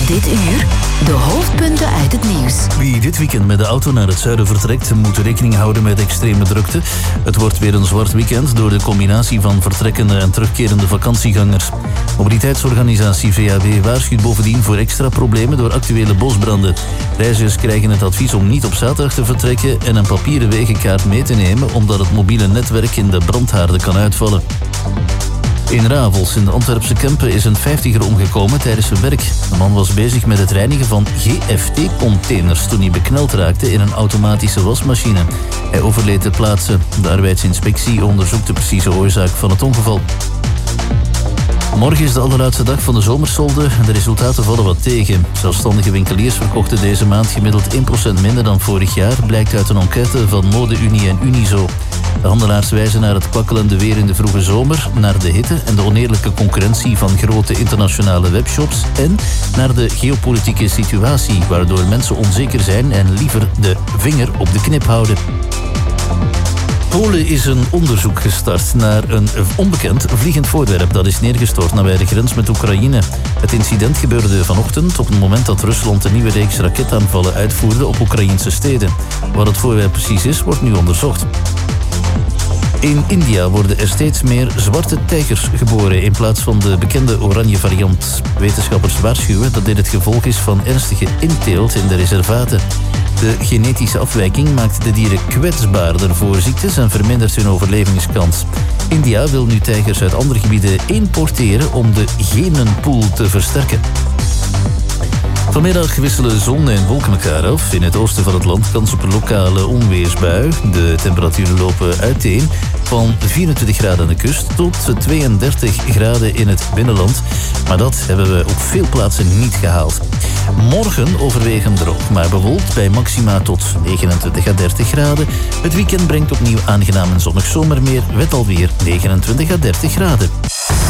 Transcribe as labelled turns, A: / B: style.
A: Dit uur de hoofdpunten uit het nieuws.
B: Wie dit weekend met de auto naar het zuiden vertrekt, moet rekening houden met extreme drukte. Het wordt weer een zwart weekend door de combinatie van vertrekkende en terugkerende vakantiegangers. Mobiliteitsorganisatie VAB waarschuwt bovendien voor extra problemen door actuele bosbranden. Reizigers krijgen het advies om niet op zaterdag te vertrekken en een papieren wegenkaart mee te nemen, omdat het mobiele netwerk in de brandhaarden kan uitvallen. In Ravels, in de Antwerpse Kempen, is een 50er omgekomen tijdens zijn werk. De man was bezig met het reinigen van GFT-containers toen hij bekneld raakte in een automatische wasmachine. Hij overleed ter plaatse. De arbeidsinspectie onderzoekt de precieze oorzaak van het ongeval. Morgen is de allerlaatste dag van de zomersolde en de resultaten vallen wat tegen. Zelfstandige winkeliers verkochten deze maand gemiddeld 1% minder dan vorig jaar, blijkt uit een enquête van ModeUnie en Unizo. De handelaars wijzen naar het kwakkelende weer in de vroege zomer, naar de hitte en de oneerlijke concurrentie van grote internationale webshops en naar de geopolitieke situatie, waardoor mensen onzeker zijn en liever de vinger op de knip houden. Polen is een onderzoek gestart naar een onbekend vliegend voorwerp dat is neergestort nabij de grens met Oekraïne. Het incident gebeurde vanochtend op het moment dat Rusland een nieuwe reeks raketaanvallen uitvoerde op Oekraïnse steden. Wat het voorwerp precies is, wordt nu onderzocht. In India worden er steeds meer zwarte tijgers geboren in plaats van de bekende oranje variant. Wetenschappers waarschuwen dat dit het gevolg is van ernstige inteelt in de reservaten. De genetische afwijking maakt de dieren kwetsbaarder voor ziektes en vermindert hun overlevingskans. India wil nu tijgers uit andere gebieden importeren om de genenpool te versterken. Vanmiddag wisselen zon en wolken elkaar af. In het oosten van het land kans op een lokale onweersbui. De temperaturen lopen uiteen van 24 graden aan de kust tot 32 graden in het binnenland. Maar dat hebben we op veel plaatsen niet gehaald. Morgen overwegend droog, maar bewolkt bij maxima tot 29 à 30 graden. Het weekend brengt opnieuw aangenaam en zonnig zomerweer met alweer 29 à 30 graden.